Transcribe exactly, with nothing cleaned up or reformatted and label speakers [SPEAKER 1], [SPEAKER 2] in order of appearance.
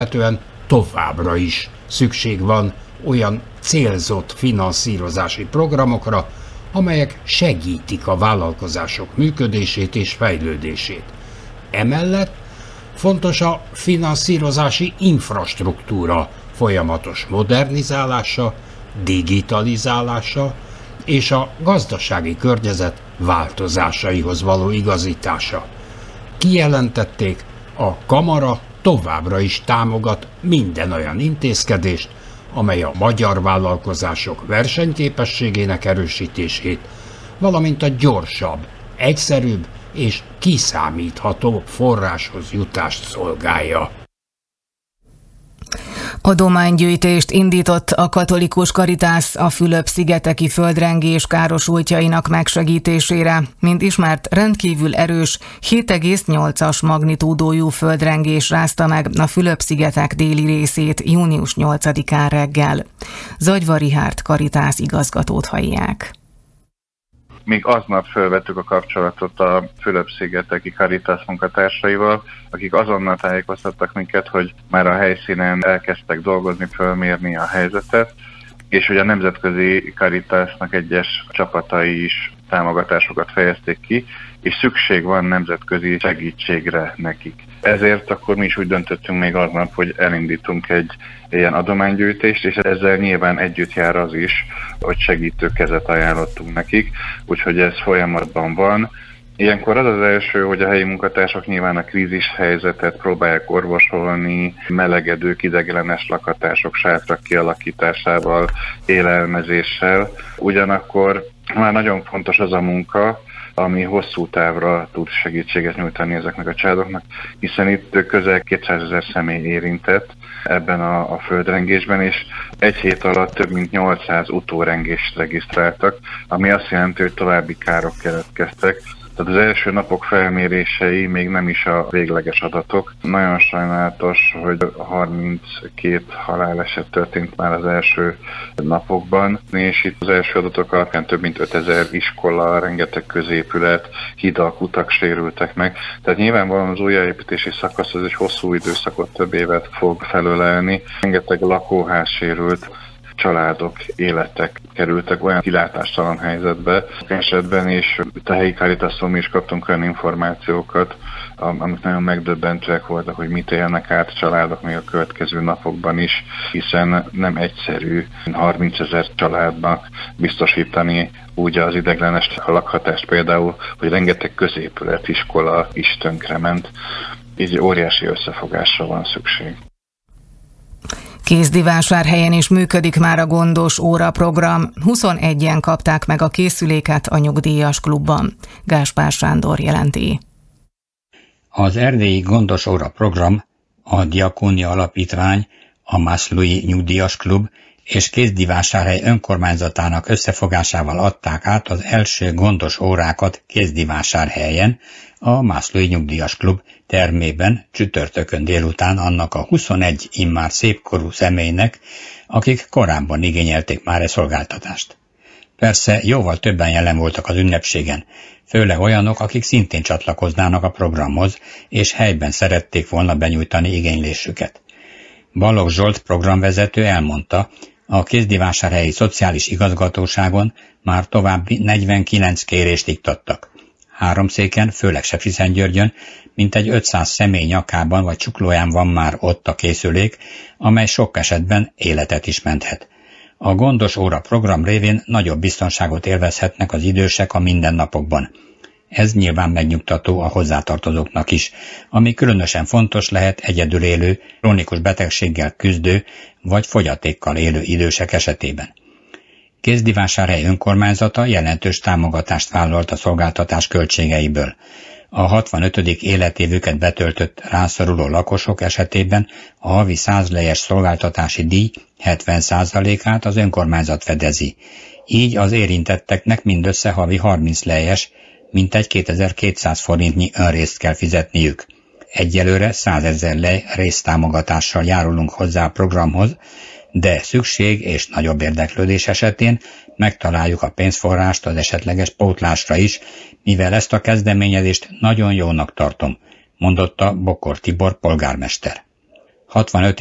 [SPEAKER 1] illetően továbbra is szükség van olyan célzott finanszírozási programokra, amelyek segítik a vállalkozások működését és fejlődését. Emellett fontos a finanszírozási infrastruktúra folyamatos modernizálása, digitalizálása és a gazdasági környezet változásaihoz való igazítása. Kijelentették, a kamara továbbra is támogat minden olyan intézkedést, amely a magyar vállalkozások versenyképességének erősítését, valamint a gyorsabb, egyszerűbb és kiszámíthatóbb forráshoz jutást szolgálja.
[SPEAKER 2] Adománygyűjtést indított a Katolikus Caritas a Fülöp-szigeteki földrengés károsultjainak megsegítésére. Mint ismert, rendkívül erős, hét egész nyolcas magnitúdójú földrengés rázta meg a Fülöp-szigetek déli részét június nyolcadikán reggel. Zagyva Richárd Caritas igazgatót hallják.
[SPEAKER 3] Még aznap felvettük a kapcsolatot a Fülöp-szigeteki Caritas munkatársaival, akik azonnal tájékoztattak minket, hogy már a helyszínen elkezdtek dolgozni, fölmérni a helyzetet, és hogy a nemzetközi Caritasnak egyes csapatai is támogatásokat fejezték ki, és szükség van nemzetközi segítségre nekik. Ezért akkor mi is úgy döntöttünk még aznap, hogy elindítunk egy ilyen adománygyűjtést, és ezzel nyilván együtt jár az is, hogy segítőkezet ajánlottunk nekik, úgyhogy ez folyamatban van. Ilyenkor az az első, hogy a helyi munkatársak nyilván a krízis helyzetet próbálják orvosolni, melegedők, ideiglenes lakatások, sátrak kialakításával, élelmezéssel. Ugyanakkor már nagyon fontos az a munka, ami hosszú távra tud segítséget nyújtani ezeknek a családoknak, hiszen itt közel kétszázezer személy érintett ebben a, a földrengésben, és egy hét alatt több mint nyolcszáz utórengést regisztráltak, ami azt jelenti, hogy további károk keletkeztek. Tehát az első napok felmérései még nem is a végleges adatok. Nagyon sajnálatos, hogy harminckét haláleset történt már az első napokban, és itt az első adatok alapján több mint ötezer iskola, rengeteg középület, hidak, utak sérültek meg. Tehát nyilvánvalóan az újjáépítési szakasz az egy hosszú időszakot, több évet fog felölelni. Rengeteg lakóház sérült, családok, életek kerültek olyan kilátástalan helyzetbe esetben, és a helyi Caritason mi is kaptunk olyan információkat, amik nagyon megdöbbentőek voltak, hogy mit élnek át családok még a következő napokban is, hiszen nem egyszerű harmincezer családnak biztosítani úgy az ideiglenes lakhatást például, hogy rengeteg középület, iskola is tönkrement, így óriási összefogásra van szükség.
[SPEAKER 2] Kézdivásárhelyen is működik már a Gondos Óra program. huszonegyen kapták meg a készüléket a nyugdíjas klubban. Gáspár Sándor jelenti.
[SPEAKER 4] Az erdélyi Gondos Óra program, a Diakónia Alapítvány, a Mászlói Nyugdíjas Klub és Kézdivásárhely önkormányzatának összefogásával adták át az első gondos órákat Kézdivásárhelyen, a Mászlói Nyugdíjas Klub termében csütörtökön délután annak a huszonegy immár szépkorú személynek, akik korábban igényelték már e szolgáltatást. Persze jóval többen jelen voltak az ünnepségen, főleg olyanok, akik szintén csatlakoznának a programhoz, és helyben szerették volna benyújtani igénylésüket. Balogh Zsolt programvezető elmondta, a Kézdivásárhelyi Szociális Igazgatóságon már további negyvenkilenc kérést iktattak. Háromszéken, főleg Sepsiszentgyörgyön, mintegy ötszáz személy nyakában vagy csuklóján van már ott a készülék, amely sok esetben életet is menthet. A Gondos Óra program révén nagyobb biztonságot élvezhetnek az idősek a mindennapokban. Ez nyilván megnyugtató a hozzátartozóknak is, ami különösen fontos lehet egyedül élő, krónikus betegséggel küzdő vagy fogyatékkal élő idősek esetében. Kézdivásárhely önkormányzata jelentős támogatást vállalt a szolgáltatás költségeiből. A hatvanötödik életévüket betöltött rászoruló lakosok esetében a havi száz lejes szolgáltatási díj hetven százalékát az önkormányzat fedezi. Így az érintetteknek mindössze havi harminc lejes, mintegy kétezer-kétszáz forintnyi önrészt kell fizetniük. Egyelőre százezer lej résztámogatással járulunk hozzá a programhoz, de szükség és nagyobb érdeklődés esetén megtaláljuk a pénzforrást az esetleges pótlásra is, mivel ezt a kezdeményezést nagyon jónak tartom, mondotta Bokor Tibor polgármester. hatvanöt